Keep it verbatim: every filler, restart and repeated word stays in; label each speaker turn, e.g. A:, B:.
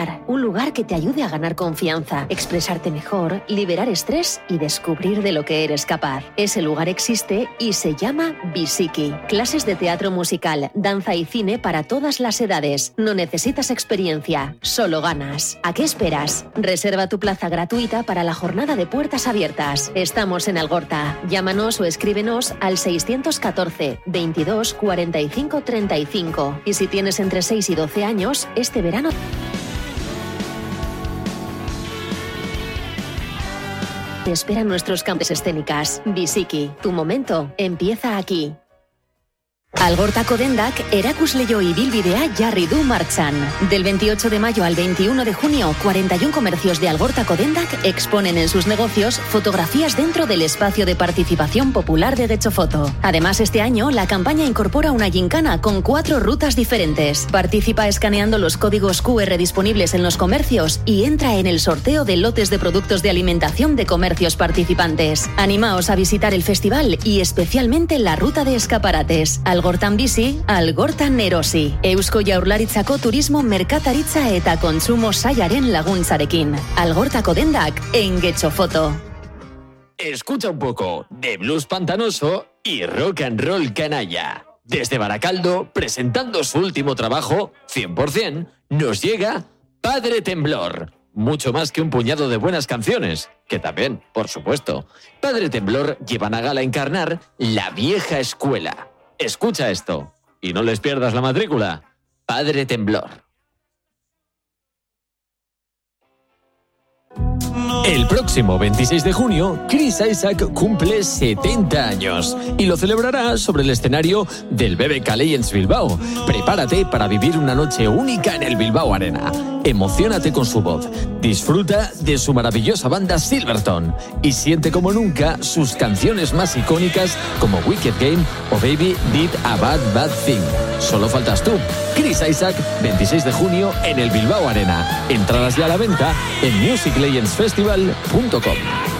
A: Despertar, un lugar que te ayude a ganar confianza, expresarte mejor, liberar estrés y descubrir de lo que eres capaz. Ese lugar existe y se llama Visiki. Clases de teatro musical, danza y cine para todas las edades. No necesitas experiencia, solo ganas. ¿A qué esperas? Reserva tu plaza gratuita para la jornada de puertas abiertas. Estamos en Algorta. Llámanos o escríbenos al seiscientos catorce, veintidós, cuarenta y cinco, treinta y cinco. Y si tienes entre seis y doce años, este verano te esperan nuestros campos escénicas. Visiki, tu momento empieza aquí. Algortako dendak erakusleio ibilbidea jarri du martxan. Del veintiocho de mayo al veintiuno de junio, cuarenta y uno comercios de Algortako dendak exponen en sus negocios fotografías dentro del espacio de participación popular de Getxofoto. Además, este año la campaña incorpora una gincana con cuatro rutas diferentes. Participa escaneando los códigos Q R disponibles en los comercios y entra en el sorteo de lotes de productos de alimentación de comercios participantes. Animaos a visitar el festival y especialmente la ruta de escaparates. Algortan bizi, Algortan erosi. Eusko Jaurlaritzako turismo, merkataritza eta kontsumo sailaren laguntzarekin. Algortako dendak en Getxofoto.
B: Escucha un poco de blues pantanoso y rock and roll canalla. Desde Baracaldo, presentando su último trabajo, cien por ciento, nos llega Padre Temblor. Mucho más que un puñado de buenas canciones, que también, por supuesto. Padre Temblor llevan a gala encarnar la vieja escuela. Escucha esto y no les pierdas la matrícula. Padre Temblor. El próximo veintiséis de junio, Chris Isaak cumple setenta años y lo celebrará sobre el escenario del B B K Legends Bilbao. Prepárate para vivir una noche única en el Bilbao Arena. Emociónate con su voz, disfruta de su maravillosa banda Silverton y siente como nunca sus canciones más icónicas como Wicked Game o Baby Did a Bad Bad Thing. Solo faltas tú. Chris Isaak, veintiséis de junio en el Bilbao Arena. Entradas ya a la venta en music legends festival punto com.